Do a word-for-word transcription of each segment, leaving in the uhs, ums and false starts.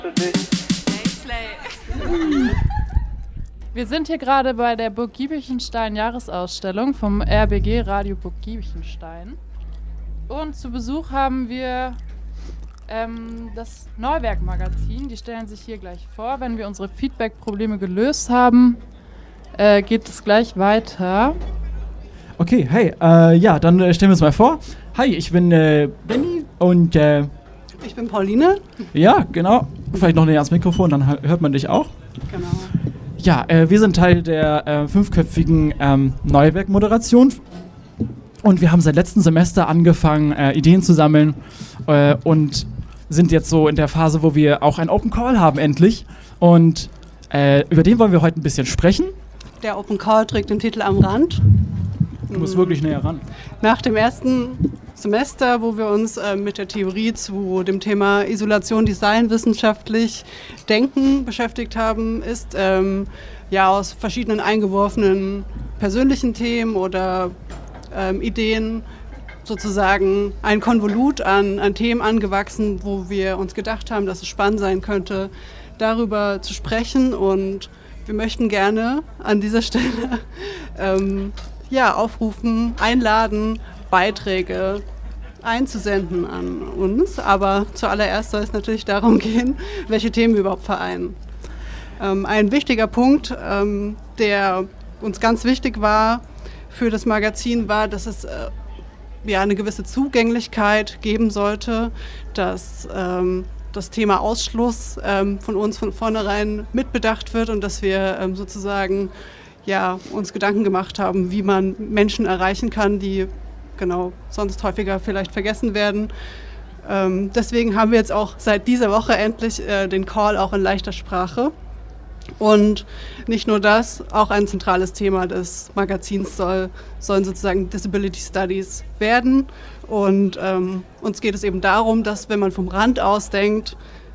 Wir sind hier gerade bei der Burg Giebichenstein Jahresausstellung vom R B G Radio Burg Giebichenstein. Und zu Besuch haben wir ähm, das Neuwerk-Magazin. Die stellen sich hier gleich vor. Wenn wir unsere Feedback-Probleme gelöst haben, äh, geht es gleich weiter. Okay, hey, äh, ja, dann äh, stellen wir uns mal vor. Hi, ich bin äh, Benny und äh, ich bin Pauline. Ja, genau. Vielleicht noch näher ans Mikrofon, dann hört man dich auch. Genau. Ja, äh, wir sind Teil der äh, fünfköpfigen ähm, Neuwerk-Moderation und wir haben seit letztem Semester angefangen, äh, Ideen zu sammeln äh, und sind jetzt so in der Phase, wo wir auch einen Open Call haben endlich und äh, über den wollen wir heute ein bisschen sprechen. Der Open Call trägt den Titel Am Rand. Du musst wirklich näher ran. Nach dem ersten Semester, wo wir uns äh, mit der Theorie zu dem Thema Isolation, Design, wissenschaftlich Denken beschäftigt haben, ist ähm, ja aus verschiedenen eingeworfenen persönlichen Themen oder ähm, Ideen sozusagen ein Konvolut an, an Themen angewachsen, wo wir uns gedacht haben, dass es spannend sein könnte, darüber zu sprechen. Und wir möchten gerne an dieser Stelle ähm, ja, aufrufen, einladen, Beiträge einzusenden an uns. Aber zuallererst soll es natürlich darum gehen, welche Themen wir überhaupt vereinen. Ähm, ein wichtiger Punkt, ähm, der uns ganz wichtig war für das Magazin, war, dass es äh, ja, eine gewisse Zugänglichkeit geben sollte, dass ähm, das Thema Ausschluss ähm, von uns von vornherein mitbedacht wird und dass wir ähm, sozusagen ja, uns Gedanken gemacht haben, wie man Menschen erreichen kann, die genau sonst häufiger vielleicht vergessen werden. Ähm, deswegen haben wir jetzt auch seit dieser Woche endlich äh, den Call auch in leichter Sprache. Und nicht nur das, auch ein zentrales Thema des Magazins soll, sollen sozusagen Disability Studies werden. Und ähm, uns geht es eben darum, dass wenn man vom Rand aus denkt,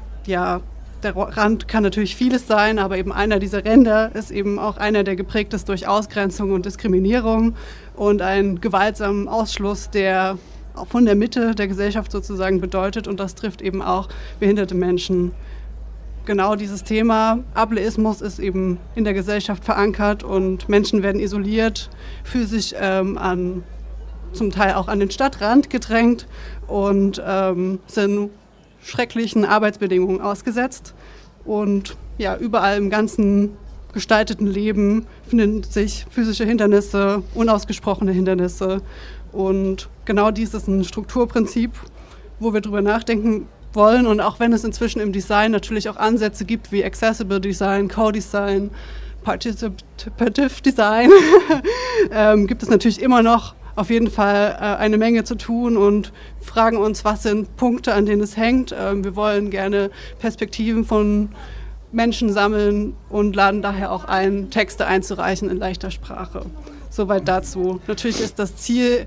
ja, der Rand kann natürlich vieles sein, aber eben einer dieser Ränder ist eben auch einer, der geprägt ist durch Ausgrenzung und Diskriminierung und einen gewaltsamen Ausschluss, der auch von der Mitte der Gesellschaft sozusagen bedeutet. Und das trifft eben auch behinderte Menschen. Genau dieses Thema Ableismus ist eben in der Gesellschaft verankert und Menschen werden isoliert, physisch ähm, an, zum Teil auch an den Stadtrand gedrängt und ähm, sind schrecklichen Arbeitsbedingungen ausgesetzt. Und ja, überall im ganzen gestalteten Leben finden sich physische Hindernisse, unausgesprochene Hindernisse. Und genau dies ist ein Strukturprinzip, wo wir drüber nachdenken wollen. Und auch wenn es inzwischen im Design natürlich auch Ansätze gibt wie Accessible Design, Co-Design, Participative Design, ähm, gibt es natürlich immer noch auf jeden Fall äh, eine Menge zu tun und fragen uns, was sind Punkte, an denen es hängt. Ähm, wir wollen gerne Perspektiven von Menschen sammeln und laden daher auch ein, Texte einzureichen in leichter Sprache. Soweit dazu. Natürlich ist das Ziel,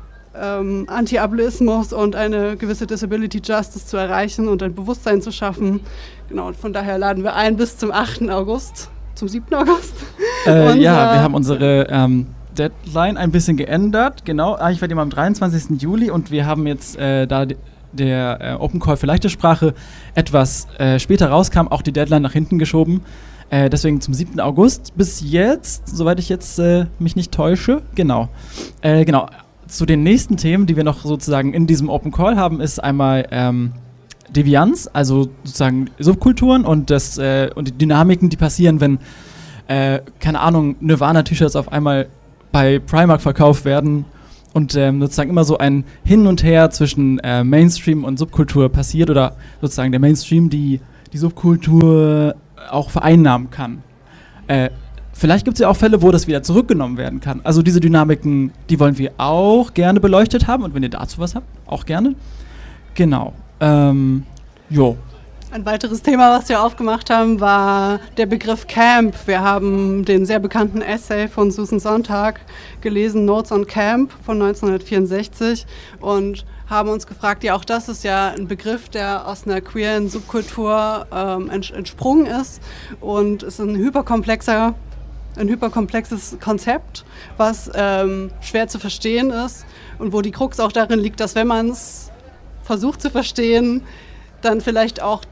ähm, Anti-Ableismus und eine gewisse Disability Justice zu erreichen und ein Bewusstsein zu schaffen. Genau, und von daher laden wir ein bis zum achten August, zum siebten August. Äh, und, ja, wir haben unsere ähm Deadline ein bisschen geändert, genau, eigentlich war die mal am dreiundzwanzigsten Juli und wir haben jetzt, äh, da d- der äh, Open Call für leichte Sprache etwas äh, später rauskam, auch die Deadline nach hinten geschoben, äh, deswegen zum siebten August bis jetzt, soweit ich jetzt äh, mich nicht täusche, genau. Äh, genau, zu den nächsten Themen, die wir noch sozusagen in diesem Open Call haben, ist einmal ähm, Devianz, also sozusagen Subkulturen und, das, äh, und die Dynamiken, die passieren, wenn, äh, keine Ahnung, Nirvana-T-Shirts auf einmal bei Primark verkauft werden und ähm, sozusagen immer so ein Hin und Her zwischen äh, Mainstream und Subkultur passiert oder sozusagen der Mainstream die, die Subkultur auch vereinnahmen kann. Äh, vielleicht gibt es ja auch Fälle, wo das wieder zurückgenommen werden kann. Also diese Dynamiken, die wollen wir auch gerne beleuchtet haben und wenn ihr dazu was habt, auch gerne. Genau. Ähm, jo. Ein weiteres Thema, was wir aufgemacht haben, war der Begriff Camp. Wir haben den sehr bekannten Essay von Susan Sontag gelesen, Notes on Camp von neunzehnhundertvierundsechzig und haben uns gefragt, ja auch das ist ja ein Begriff, der aus einer queeren Subkultur ähm, entsprungen ist und es ist ein hyperkomplexer, ein hyperkomplexes Konzept, was ähm, schwer zu verstehen ist und wo die Krux auch darin liegt, dass wenn man es versucht zu verstehen, dann vielleicht auch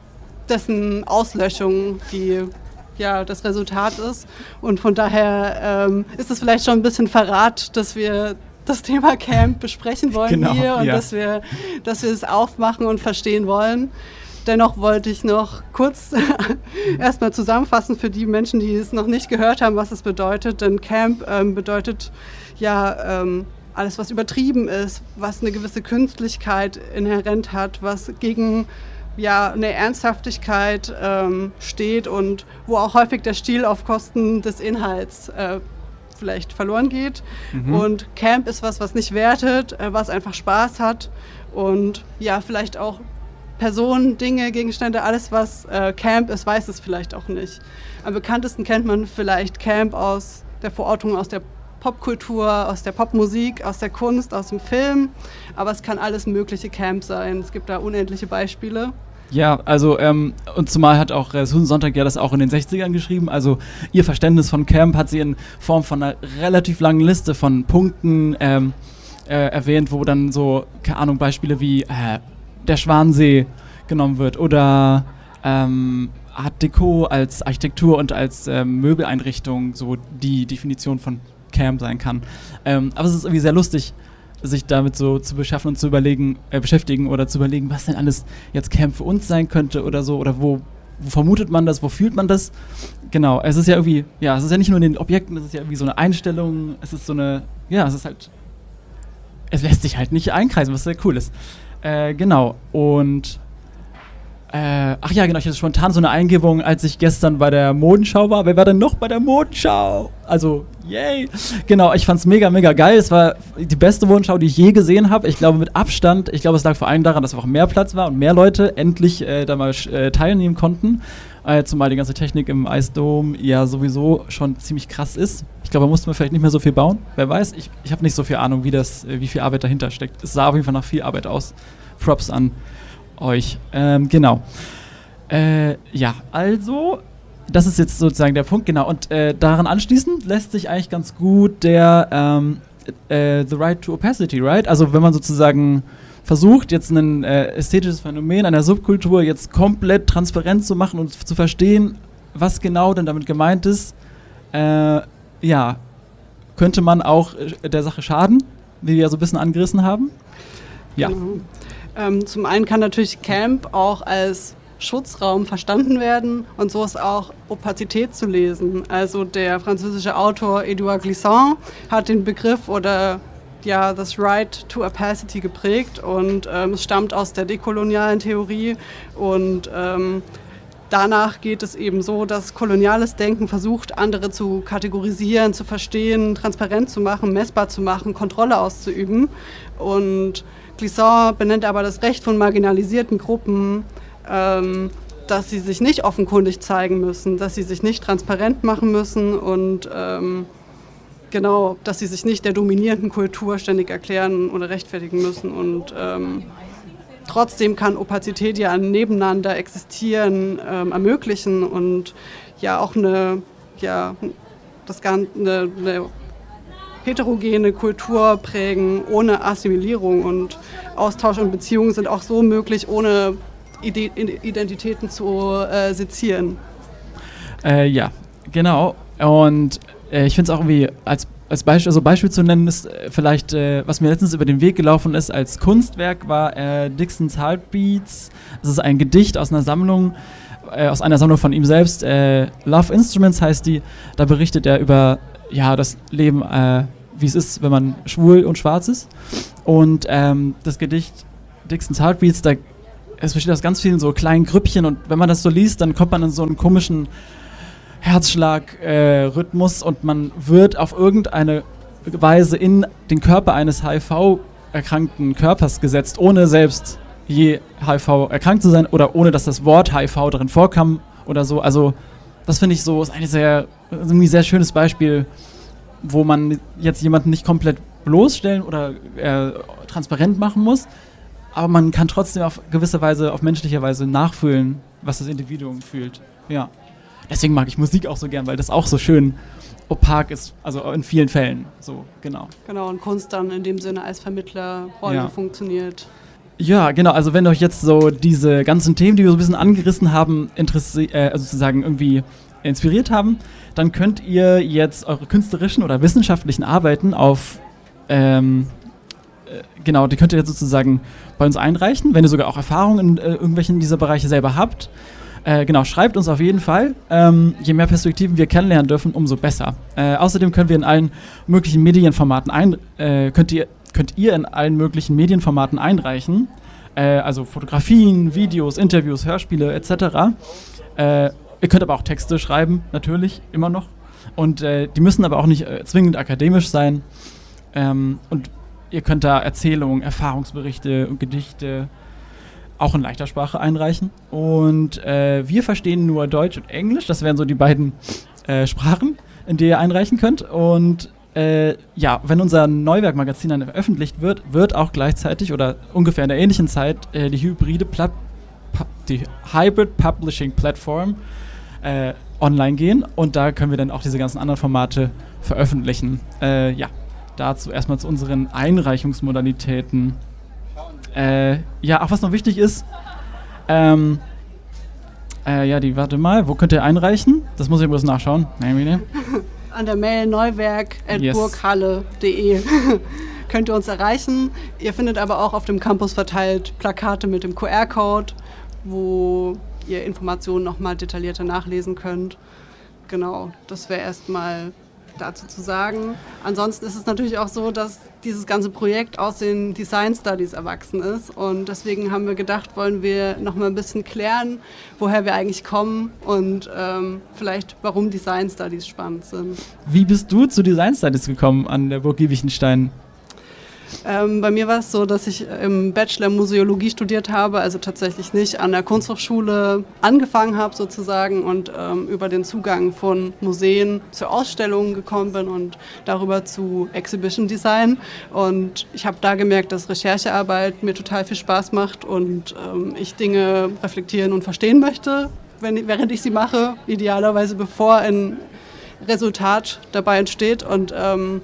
dessen Auslöschung, die ja das Resultat ist. Und von daher ähm, ist es vielleicht schon ein bisschen Verrat, dass wir das Thema Camp besprechen wollen genau, hier und ja. dass wir, dass wir es aufmachen und verstehen wollen. Dennoch wollte ich noch kurz erstmal zusammenfassen für die Menschen, die es noch nicht gehört haben, was es bedeutet. Denn Camp ähm, bedeutet ja ähm, alles, was übertrieben ist, was eine gewisse Künstlichkeit inhärent hat, was gegen ja, eine Ernsthaftigkeit ähm, steht und wo auch häufig der Stil auf Kosten des Inhalts äh, vielleicht verloren geht. Mhm. Und Camp ist was, was nicht wertet, äh, was einfach Spaß hat und ja, vielleicht auch Personen, Dinge, Gegenstände, alles was äh, Camp ist, weiß es vielleicht auch nicht. Am bekanntesten kennt man vielleicht Camp aus der Verortung aus der Popkultur, aus der Popmusik, aus der Kunst, aus dem Film, aber es kann alles mögliche Camp sein. Es gibt da unendliche Beispiele. Ja, also ähm, und zumal hat auch äh, Susan Sontag ja das auch in den sechzigern geschrieben, also ihr Verständnis von Camp hat sie in Form von einer relativ langen Liste von Punkten ähm, äh, erwähnt, wo dann so, keine Ahnung, Beispiele wie äh, der Schwansee genommen wird oder ähm, Art Deco als Architektur und als ähm, Möbeleinrichtung so die Definition von Camp sein kann. Ähm, aber es ist irgendwie sehr lustig, sich damit so zu beschaffen und zu überlegen, äh, beschäftigen oder zu überlegen, was denn alles jetzt Camp für uns sein könnte oder so oder wo, wo vermutet man das, wo fühlt man das? Genau, es ist ja irgendwie, ja, es ist ja nicht nur in den Objekten, es ist ja irgendwie so eine Einstellung, es ist so eine, ja, es ist halt, es lässt sich halt nicht einkreisen, was sehr cool ist. Äh, genau, und äh, ach ja, genau, ich hatte spontan so eine Eingebung, als ich gestern bei der Modenschau war. Wer war denn noch bei der Modenschau? Also, yay! Genau, ich fand's mega, mega geil. Es war die beste Modenschau, die ich je gesehen habe. Ich glaube, mit Abstand. Ich glaube, es lag vor allem daran, dass auch mehr Platz war und mehr Leute endlich äh, da mal äh, teilnehmen konnten. Äh, zumal die ganze Technik im Eisdom ja sowieso schon ziemlich krass ist. Ich glaube, da musste man vielleicht nicht mehr so viel bauen. Wer weiß, ich, ich habe nicht so viel Ahnung, wie, das, äh, wie viel Arbeit dahinter steckt. Es sah auf jeden Fall nach viel Arbeit aus. Props an euch. Ähm, genau. Äh, ja, also, das ist jetzt sozusagen der Punkt, genau. Und äh, daran anschließend lässt sich eigentlich ganz gut der ähm, äh, The Right to Opacity, right? Also, wenn man sozusagen versucht, jetzt ein äh, ästhetisches Phänomen einer Subkultur jetzt komplett transparent zu machen und zu verstehen, was genau denn damit gemeint ist, äh, ja, könnte man auch äh, der Sache schaden, wie wir ja so ein bisschen angerissen haben. Ja. Mhm. Ähm, zum einen kann natürlich Camp auch als Schutzraum verstanden werden und so ist auch Opazität zu lesen. Also der französische Autor Edouard Glissant hat den Begriff oder ja das Right to Opacity geprägt und ähm, es stammt aus der dekolonialen Theorie und ähm, danach geht es eben so, dass koloniales Denken versucht, andere zu kategorisieren, zu verstehen, transparent zu machen, messbar zu machen, Kontrolle auszuüben. Und Glissant benennt aber das Recht von marginalisierten Gruppen, ähm, dass sie sich nicht offenkundig zeigen müssen, dass sie sich nicht transparent machen müssen und ähm, genau, dass sie sich nicht der dominierenden Kultur ständig erklären oder rechtfertigen müssen. Und ähm, trotzdem kann Opazität ja ein Nebeneinander existieren, ähm, ermöglichen und ja auch eine, ja, das Ganze, eine, eine heterogene Kultur prägen, ohne Assimilierung und Austausch und Beziehungen sind auch so möglich, ohne Ide- Identitäten zu äh, sezieren. Äh, ja, genau. Und äh, ich finde es auch irgendwie als, als Beispiel, also Beispiel zu nennen ist äh, vielleicht, äh, was mir letztens über den Weg gelaufen ist als Kunstwerk, war äh, Dixon's Heartbeats. Das ist ein Gedicht aus einer Sammlung, äh, aus einer Sammlung von ihm selbst. Äh, Love Instruments heißt die. Da berichtet er über ja, das Leben, äh, wie es ist, wenn man schwul und schwarz ist. Und ähm, das Gedicht Dixon's Heartbeats, da, es besteht aus ganz vielen so kleinen Grüppchen und wenn man das so liest, dann kommt man in so einen komischen Herzschlag-Rhythmus äh, und man wird auf irgendeine Weise in den Körper eines H I V-erkrankten Körpers gesetzt, ohne selbst je H I V erkrankt zu sein oder ohne, dass das Wort H I V darin vorkam oder so. Also das finde ich so, ist ein sehr, irgendwie sehr schönes Beispiel, wo man jetzt jemanden nicht komplett bloßstellen oder äh, transparent machen muss, aber man kann trotzdem auf gewisse Weise, auf menschliche Weise nachfühlen, was das Individuum fühlt. Ja. Deswegen mag ich Musik auch so gern, weil das auch so schön opak ist, also in vielen Fällen. So, genau. Genau, und Kunst dann in dem Sinne als Vermittlerrolle ja. funktioniert. Ja, genau. Also wenn euch jetzt so diese ganzen Themen, die wir so ein bisschen angerissen haben, interessi- äh, also sozusagen irgendwie inspiriert haben, dann könnt ihr jetzt eure künstlerischen oder wissenschaftlichen Arbeiten auf, ähm, äh, genau, die könnt ihr jetzt sozusagen bei uns einreichen, wenn ihr sogar auch Erfahrungen in äh, irgendwelchen dieser Bereiche selber habt. Äh, genau, schreibt uns auf jeden Fall. Ähm, je mehr Perspektiven wir kennenlernen dürfen, umso besser. Äh, außerdem können wir in allen möglichen Medienformaten ein, äh, könnt ihr könnt ihr in allen möglichen Medienformaten einreichen. Äh, also Fotografien, Videos, Interviews, Hörspiele et cetera. Äh, ihr könnt aber auch Texte schreiben, natürlich, immer noch. Und äh, die müssen aber auch nicht äh, zwingend akademisch sein. Ähm, und ihr könnt da Erzählungen, Erfahrungsberichte und Gedichte auch in leichter Sprache einreichen. Und äh, wir verstehen nur Deutsch und Englisch. Das wären so die beiden äh, Sprachen, in die ihr einreichen könnt. Und Äh, ja, wenn unser Neuwerk-Magazin dann veröffentlicht wird, wird auch gleichzeitig oder ungefähr in der ähnlichen Zeit äh, die hybride Pla- pu- die Hybrid Publishing Platform äh, online gehen und da können wir dann auch diese ganzen anderen Formate veröffentlichen. Äh, ja, dazu erstmal zu unseren Einreichungsmodalitäten. Äh, ja, auch was noch wichtig ist, ähm, äh, ja, die, warte mal, wo könnt ihr einreichen? Das muss ich bloß nachschauen. Nein, nein. An der Mail neuwerk at burghalle punkt de könnt ihr uns erreichen. Ihr findet aber auch auf dem Campus verteilt Plakate mit dem Q R-Code, wo ihr Informationen nochmal detaillierter nachlesen könnt. Genau, das wäre erstmal dazu zu sagen. Ansonsten ist es natürlich auch so, dass dieses ganze Projekt aus den Design Studies erwachsen ist und deswegen haben wir gedacht, wollen wir noch mal ein bisschen klären, woher wir eigentlich kommen und ähm, vielleicht warum Design Studies spannend sind. Wie bist du zu Design Studies gekommen an der Burg Giebichenstein? Ähm, bei mir war es so, dass ich im Bachelor Museologie studiert habe, also tatsächlich nicht an der Kunsthochschule angefangen habe sozusagen und ähm, über den Zugang von Museen zu Ausstellungen gekommen bin und darüber zu Exhibition Design. Und ich habe da gemerkt, dass Recherchearbeit mir total viel Spaß macht und ähm, ich Dinge reflektieren und verstehen möchte, wenn, während ich sie mache, idealerweise bevor ein Resultat dabei entsteht. Und ähm,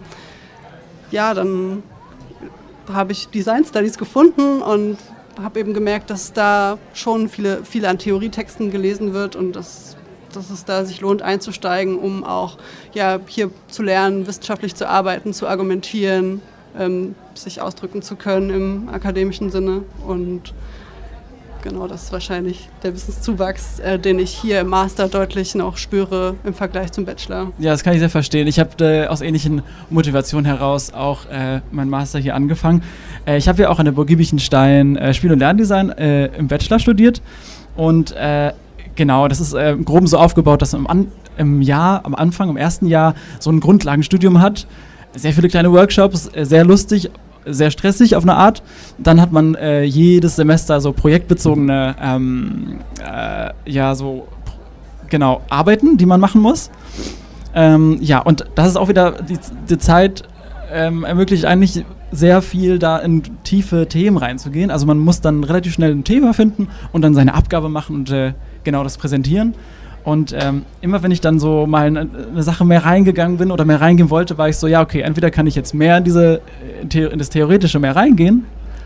ja, dann habe ich Design Studies gefunden und habe eben gemerkt, dass da schon viele, viele an Theorietexten gelesen wird und dass, dass es da sich lohnt einzusteigen, um auch ja, hier zu lernen, wissenschaftlich zu arbeiten, zu argumentieren, ähm, sich ausdrücken zu können im akademischen Sinne. Und genau, das ist wahrscheinlich der Wissenszuwachs, äh, den ich hier im Master deutlich noch spüre im Vergleich zum Bachelor. Ja, das kann ich sehr verstehen. Ich habe äh, aus ähnlichen Motivationen heraus auch äh, meinen Master hier angefangen. Äh, ich habe ja auch an der Burg Giebichenstein äh, Spiel- und Lerndesign äh, im Bachelor studiert. Und äh, genau, das ist äh, im Groben so aufgebaut, dass man im, An- im Jahr, am Anfang, im ersten Jahr so ein Grundlagenstudium hat. Sehr viele kleine Workshops, äh, sehr lustig, sehr stressig auf eine Art. Dann hat man äh, jedes Semester so projektbezogene ähm, äh, ja, so genau, Arbeiten, die man machen muss. Ähm, ja, und das ist auch wieder, die, die Zeit ähm, ermöglicht eigentlich sehr viel da in tiefe Themen reinzugehen. Also man muss dann relativ schnell ein Thema finden und dann seine Abgabe machen und äh, genau das präsentieren. Und ähm, immer wenn ich dann so mal in eine Sache mehr reingegangen bin oder mehr reingehen wollte, war ich so, ja okay, entweder kann ich jetzt mehr in, diese, in das Theoretische mehr reingehen,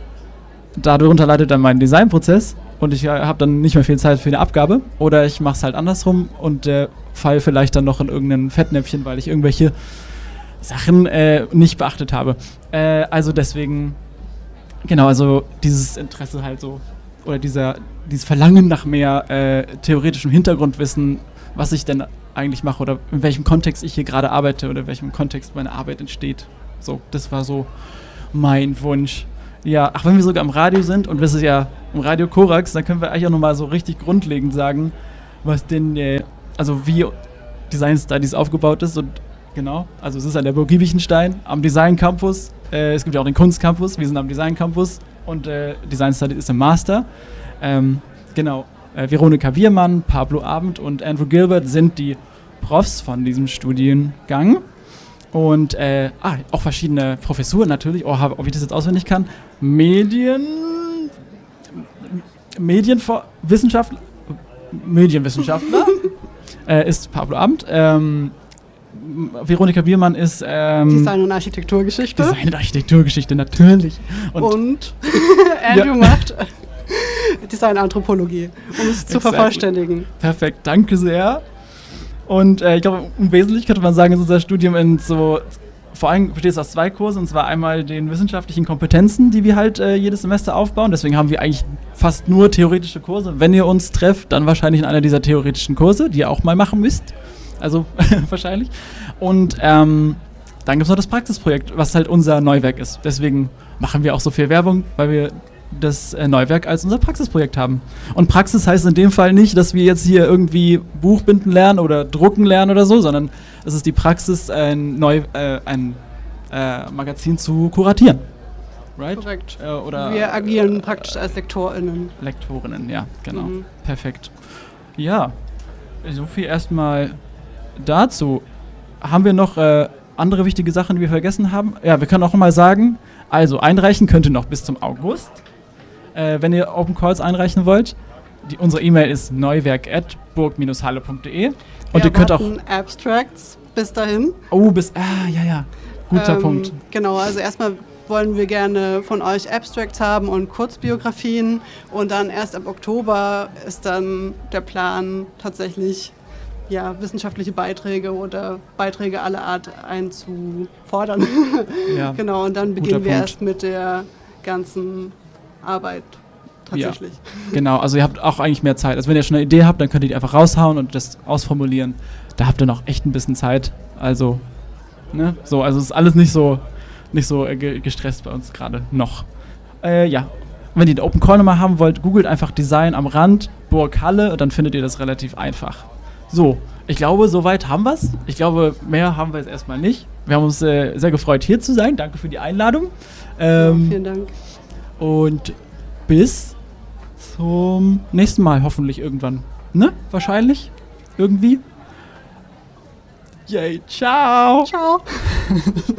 darunter leidet dann mein Designprozess und ich äh, habe dann nicht mehr viel Zeit für eine Abgabe, oder ich mache es halt andersrum und äh, fall vielleicht dann noch in irgendein Fettnäpfchen, weil ich irgendwelche Sachen äh, nicht beachtet habe. Äh, also deswegen, genau, also dieses Interesse halt so, oder dieser, dieses Verlangen nach mehr äh, theoretischem Hintergrundwissen, was ich denn eigentlich mache oder in welchem Kontext ich hier gerade arbeite oder in welchem Kontext meine Arbeit entsteht. So, das war so mein Wunsch. Ja, ach, wenn wir sogar im Radio sind und wir sind ja im Radio Korax, dann können wir eigentlich auch nochmal so richtig grundlegend sagen, was denn, äh, also wie Design Studies aufgebaut ist und genau, also es ist an der Burg Giebichenstein, am Design Campus, äh, es gibt ja auch den Kunst Campus, wir sind am Design Campus und äh, Design Studies ist im Master. Ähm, genau, äh, Veronika Wiermann, Pablo Abend und Andrew Gilbert sind die Profs von diesem Studiengang. Und äh, ah, auch verschiedene Professuren natürlich, oh, ob ich das jetzt auswendig kann. Medien... Medienwissenschaftler... Medienwissenschaftler äh, ist Pablo Abend. Ähm, Veronika Biermann ist ähm, Design- und Architekturgeschichte. Design- und Architekturgeschichte, natürlich. Und, und Andrew ja. macht Design-Anthropologie, um es zu exactly. vervollständigen. Perfekt, danke sehr. Und äh, ich glaube, im Wesentlichen könnte man sagen, ist unser Studium in so, vor allem besteht es aus zwei Kursen, und zwar einmal den wissenschaftlichen Kompetenzen, die wir halt äh, jedes Semester aufbauen. Deswegen haben wir eigentlich fast nur theoretische Kurse. Wenn ihr uns trefft, dann wahrscheinlich in einer dieser theoretischen Kurse, die ihr auch mal machen müsst. Also wahrscheinlich. Und ähm, dann gibt es noch das Praxisprojekt, was halt unser Neuwerk ist. Deswegen machen wir auch so viel Werbung, weil wir das äh, Neuwerk als unser Praxisprojekt haben. Und Praxis heißt in dem Fall nicht, dass wir jetzt hier irgendwie Buchbinden lernen oder drucken lernen oder so, sondern es ist die Praxis, ein, Neu, äh, ein äh, Magazin zu kuratieren. Right? Korrekt. Äh, oder, wir agieren äh, praktisch als LektorInnen. Lektorinnen, ja, genau. Mhm. Perfekt. Ja, so viel erstmal dazu. Haben wir noch äh, andere wichtige Sachen, die wir vergessen haben? Ja, wir können auch mal sagen, also einreichen könnt ihr noch bis zum August. Äh, wenn ihr Open Calls einreichen wollt. Die, unsere E-Mail ist neuwerk at burg halle punkt de. Und wir ihr könnt auch Abstracts bis dahin. Oh, bis ah ja ja. Guter ähm, Punkt. Genau, also erstmal wollen wir gerne von euch Abstracts haben und Kurzbiografien, und dann erst ab Oktober ist dann der Plan, tatsächlich ja, wissenschaftliche Beiträge oder Beiträge aller Art einzufordern. Ja, genau, und dann beginnen wir Punkt. erst mit der ganzen Arbeit tatsächlich. Ja, genau, also ihr habt auch eigentlich mehr Zeit. Also wenn ihr schon eine Idee habt, dann könnt ihr die einfach raushauen und das ausformulieren. Da habt ihr noch echt ein bisschen Zeit. Also, ne, so, also es ist alles nicht so, nicht so äh, gestresst bei uns gerade noch. Äh, ja, wenn ihr den Open Call nochmal haben wollt, googelt einfach Design am Rand, Burg Halle, und dann findet ihr das relativ einfach. So, ich glaube, soweit haben wir es. Ich glaube, mehr haben wir jetzt erstmal nicht. Wir haben uns äh, sehr gefreut, hier zu sein. Danke für die Einladung. Ähm, ja, vielen Dank. Und bis zum nächsten Mal, hoffentlich irgendwann. Ne? Wahrscheinlich? Irgendwie? Yay, ciao! Ciao!